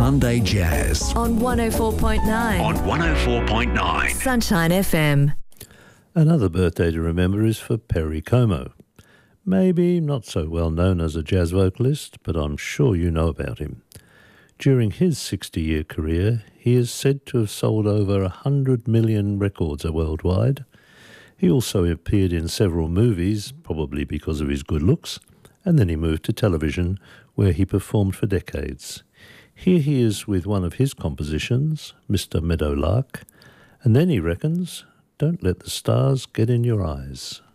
Sunday Jazz on 104.9. on 104.9. Sunshine FM. Another birthday to remember is for Perry Como. Maybe not so well known as a jazz vocalist, but I'm sure you know about him. During his 60-year career, he is said to have sold over 100 million records worldwide. He also appeared in several movies, probably because of his good looks, and then he moved to television, where he performed for decades. Here he is with one of his compositions, Mr. Meadowlark, and then he reckons, don't let the stars get in your eyes.